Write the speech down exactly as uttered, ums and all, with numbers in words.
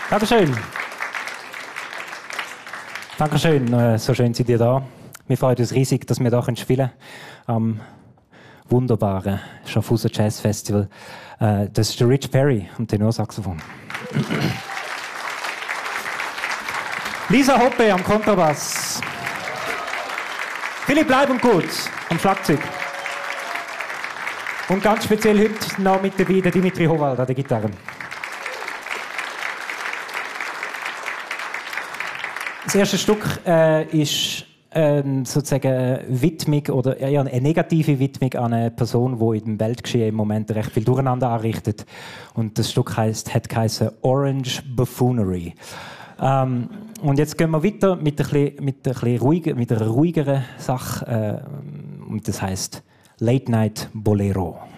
Dankeschön. Dankeschön, äh, so schön seid ihr da. Wir freuen uns riesig, dass wir hier spielen können am wunderbaren Schaffhauser Jazz Festival. Äh, das ist der Rich Perry am Tenorsaxophon. Lisa Hoppe am Kontrabass. Philipp Leibundgut am Schlagzeug. Und ganz speziell heute noch mit dabei der Dimitri Howald an der Gitarre. Das erste Stück äh, ist ähm, sozusagen eine Widmung oder eher eine negative Widmung an eine Person, die im Weltgeschehen im Moment recht viel Durcheinander anrichtet. Und das Stück heisst, hat geheißen Orange Buffoonery. Ähm, und jetzt gehen wir weiter mit, ein bisschen, mit, ein bisschen ruhiger, mit einer ruhigeren Sache. Äh, und das heisst Late Night Bolero.